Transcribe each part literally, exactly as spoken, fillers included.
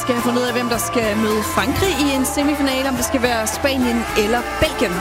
skal have fundet ud af, hvem der skal møde Frankrig i en semifinale, om det skal være Spanien eller Belgien.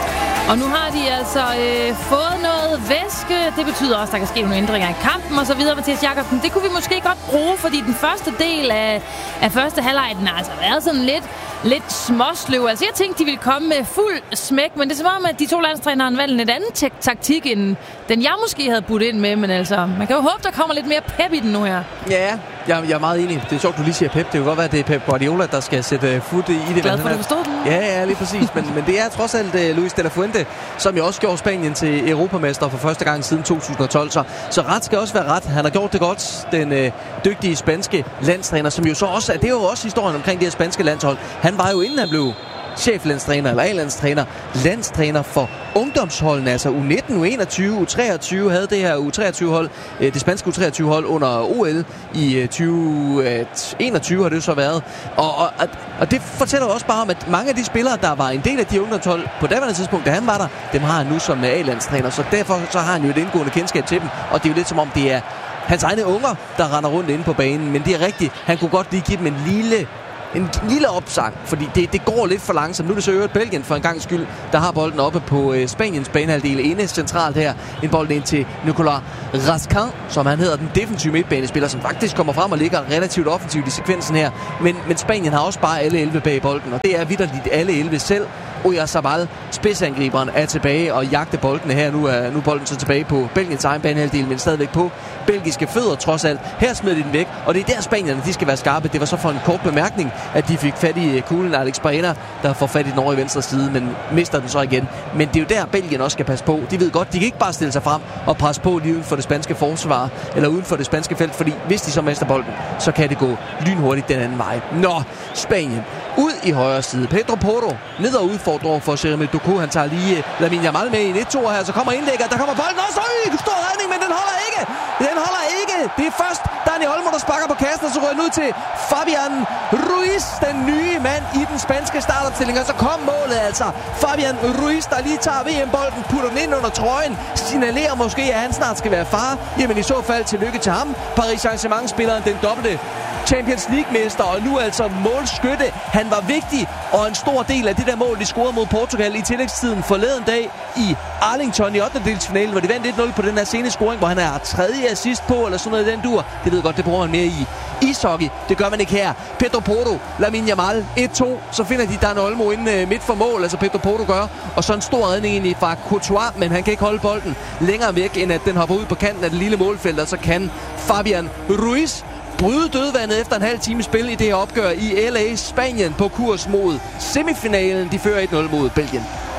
Og nu har de altså øh, fået noget væske. Det betyder også, at der kan ske nogle ændringer i kampen og så videre. Mathias Jakobsen, det kunne vi måske godt bruge, fordi den første del af, af første halvleg, den har altså været sådan lidt, lidt småsløv. Altså jeg tænkte, de ville komme med fuld smæk, men det er som om, at de to landstrænere har valgt en lidt anden te- taktik, end den jeg måske havde budt ind med. Men altså, man kan jo håbe, der kommer lidt mere pep i den nu her. Ja, jeg, jeg er meget enig. Det er sjovt, du lige siger pep. Det kan godt være, at det er Pep Guardiola, der skal sætte fod i det. Glad for, at du forstod den. Ja, ja, lige præcis. Men, men det er trods alt uh, Luis de la Fuente, som jo også gjorde Spanien til europamester for første gang siden to tusind og tolv. Så, så ret skal også være ret. Han har gjort det godt, den uh, dygtige spanske landstræner, som jo så også, det er jo også historien omkring det her spanske landshold. Han var jo, inden han blev cheflandstræner eller A-landstræner, landstræner for ungdomsholdene, altså U nitten, U enogtyve, U treogtyve, havde det her U treogtyve-hold, det spanske U treogtyve-hold under O L i tyve enogtyve har det jo så været. Og, og, og det fortæller også bare om, at mange af de spillere, der var en del af de ungdomshold på daværende tidspunkt, da han var der, dem har han nu som A-landstræner, så derfor så har han jo et indgående kendskab til dem, og det er jo lidt som om det er hans egne unger, der render rundt inde på banen, men det er rigtigt, han kunne godt lige give dem en lille En lille opsang, fordi det, det går lidt for langsomt. Nu er det så øvrigt Belgien for en gang skyld, der har bolden oppe på øh, Spaniens banehalvdel inde centralt her. En bold ind til Nicolas Raskin, som han hedder, den defensive midtbanespiller, som faktisk kommer frem og ligger relativt offensivt i sekvensen her. Men, men Spanien har også bare alle elleve bag bolden, og det er vitterligt alle elleve selv. Oyarzabal, spidsangriberen, er tilbage og jagter boldene her. Nu er, nu er bolden så tilbage på Belgiens egen banehalvdel, men stadigvæk på belgiske fødder trods alt. Her smider de den væk, og det er der spanierne, de skal være skarpe. Det var så for en kort bemærkning, at de fik fat i kuglen Alex Baena, der får fat i den over i venstre side, men mister den så igen. Men det er jo der, Belgien også skal passe på. De ved godt, de kan ikke bare stille sig frem og presse på lige uden for det spanske forsvar, eller uden for det spanske felt, fordi hvis de så mister bolden, så kan det gå lynhurtigt den anden vej. Nå, Spanien ud i højre side. Pedro Porro ned og udfordrer for Jeremy Doku. Han tager lige Lamine Yamal med i en et-to her, så kommer indlægget. Der kommer bolden også. Øj, stor redning, men den holder ikke. Den holder ikke. Det er først Dani Olmo, der sparker på kassen, og så rører den ud til Fabian Ruiz, den nye mand i den spanske startopstilling. Og så kom målet altså. Fabian Ruiz, der lige tager V M-bolden, putter den ind under trøjen, signalerer måske, at han snart skal være far. Jamen i så fald tillykke til ham. Paris Saint-Germain-spilleren, den dobbelte Champions League-mester, og nu altså målskytte. Han var vigtig, og en stor del af det der mål, de scorede mod Portugal i tillægstiden forleden dag i Arlington i ottendedelsfinalen, hvor de vandt et-nul på den her sene scoring, hvor han er tredje assist på, eller sådan noget i den dur. Det ved godt, det bruger man mere i ishockey. Det gør man ikke her. Pedro Porro, Lamine Yamal, et-to. Så finder de Dani Olmo inde midt for mål, altså Pedro Porro gør. Og så en stor redning egentlig fra Courtois, men han kan ikke holde bolden længere væk, end at den hopper ud på kanten af det lille målfelt, og så kan Fabian Ruiz bryde dødvandet efter en halv time spil i det her opgør i L A. Spanien på kurs mod semifinalen. De fører et-nul mod Belgien.